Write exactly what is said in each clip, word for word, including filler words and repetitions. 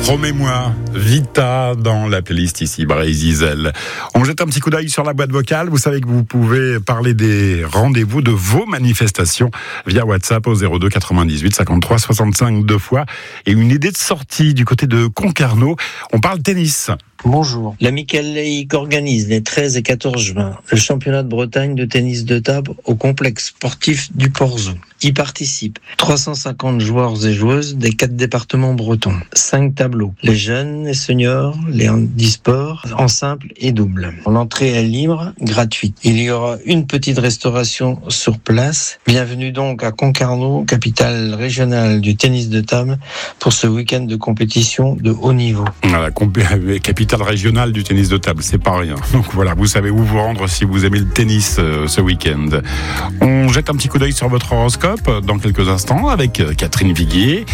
Promets-moi, Vita dans la playlist ici, Brésil. On jette un petit coup d'œil sur la boîte vocale. Vous savez que vous pouvez parler des rendez-vous de vos manifestations via WhatsApp au zéro deux quatre-vingt-dix-huit cinquante-trois soixante-cinq deux fois. Et une idée de sortie du côté de Concarneau. On parle tennis. Bonjour. L'Amicale Laïque organise les treize et quatorze juin le championnat de Bretagne de tennis de table au complexe sportif du Porzo. Y participent trois cent cinquante joueurs et joueuses des quatre départements bretons. Cinq tableaux. Les jeunes, les seniors, les handisports, en simple et double. L'entrée est libre, gratuite. Il y aura une petite restauration sur place. Bienvenue donc à Concarneau, capitale régionale du tennis de table, pour ce week-end de compétition de haut niveau. Voilà, compé- capitale régionale du tennis de table, c'est pas rien. Donc voilà, vous savez où vous rendre si vous aimez le tennis euh, ce week-end. On jette un petit coup d'œil sur votre horoscope dans quelques instants avec Catherine Viguier.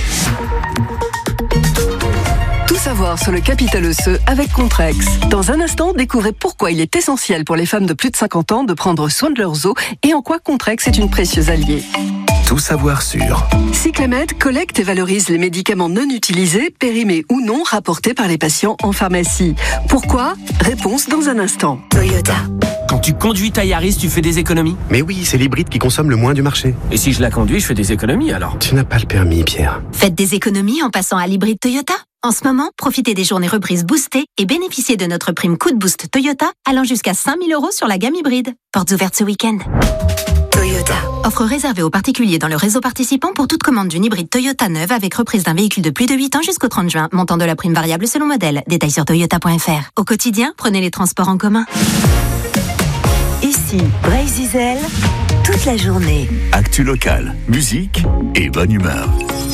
Tout savoir sur le capital osseux avec Contrex. Dans un instant, découvrez pourquoi il est essentiel pour les femmes de plus de cinquante ans de prendre soin de leurs os et en quoi Contrex est une précieuse alliée. Tout savoir sur Cyclamed collecte et valorise les médicaments non utilisés, périmés ou non, rapportés par les patients en pharmacie. Pourquoi ? Réponse dans un instant. Toyota. Quand tu conduis ta Yaris, tu fais des économies ? Mais oui, c'est l'hybride qui consomme le moins du marché. Et si je la conduis, je fais des économies alors ? Tu n'as pas le permis, Pierre. Faites des économies en passant à l'hybride Toyota. En ce moment, profitez des journées reprises boostées et bénéficiez de notre prime coup de boost Toyota allant jusqu'à cinq mille euros sur la gamme hybride. Portes ouvertes ce week-end. Toyota. Offre réservée aux particuliers dans le réseau participant pour toute commande d'une hybride Toyota neuve avec reprise d'un véhicule de plus de huit ans jusqu'au trente juin. Montant de la prime variable selon modèle. Détails sur toyota point f r. Au quotidien, prenez les transports en commun. Ici, Brésil, toute la journée. Actu locale, musique et bonne humeur.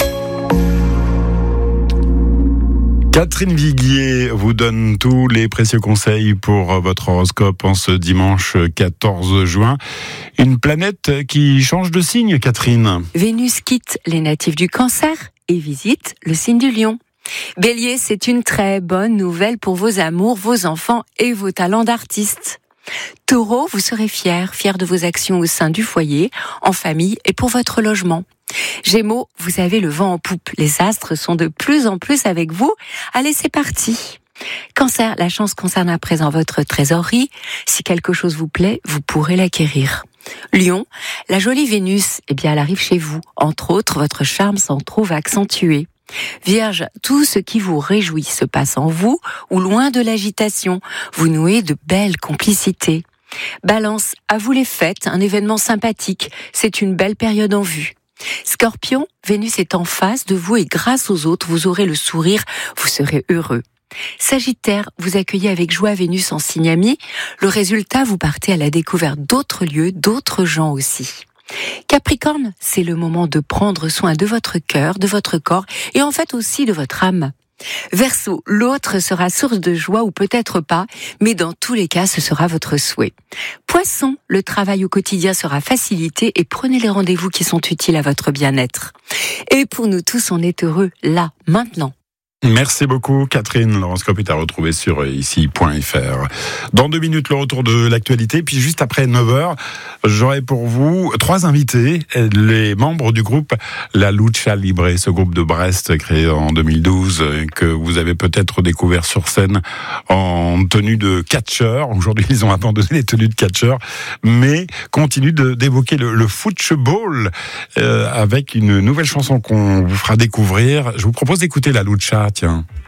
Catherine Viguier vous donne tous les précieux conseils pour votre horoscope en ce dimanche quatorze juin. Une planète qui change de signe, Catherine. Vénus quitte les natifs du Cancer et visite le signe du Lion. Bélier, c'est une très bonne nouvelle pour vos amours, vos enfants et vos talents d'artiste. Taureau, vous serez fier, fier de vos actions au sein du foyer, en famille et pour votre logement. Gémeaux, vous avez le vent en poupe. Les astres sont de plus en plus avec vous. Allez, c'est parti. Cancer, la chance concerne à présent votre trésorerie. Si quelque chose vous plaît, vous pourrez l'acquérir. Lion, la jolie Vénus, eh bien, elle arrive chez vous. Entre autres, votre charme s'en trouve accentué. Vierge, tout ce qui vous réjouit se passe en vous ou loin de l'agitation. Vous nouez de belles complicités. Balance, à vous les fêtes, un événement sympathique. C'est une belle période en vue. Scorpion, Vénus est en face de vous et grâce aux autres, vous aurez le sourire, vous serez heureux. Sagittaire, vous accueillez avec joie Vénus en signe ami. Le résultat, vous partez à la découverte d'autres lieux, d'autres gens aussi. Capricorne, c'est le moment de prendre soin de votre cœur, de votre corps et en fait aussi de votre âme. Verseau, l'autre sera source de joie ou peut-être pas, mais dans tous les cas, ce sera votre souhait. Poisson, le travail au quotidien sera facilité et prenez les rendez-vous qui sont utiles à votre bien-être. Et pour nous tous, on est heureux là, maintenant. Merci beaucoup Catherine. L'horoscope est à retrouver sur ici point f r. Dans deux minutes, le retour de l'actualité. Puis juste après neuf heures, j'aurai pour vous trois invités. Les membres du groupe La Lucha Libre, ce groupe de Brest créé en deux mille douze, que vous avez peut-être découvert sur scène en tenue de catcheur. Aujourd'hui, ils ont abandonné les tenues de catcheur, mais continuent de, d'évoquer le, le football euh, avec une nouvelle chanson qu'on vous fera découvrir. Je vous propose d'écouter La Lucha. Tiens.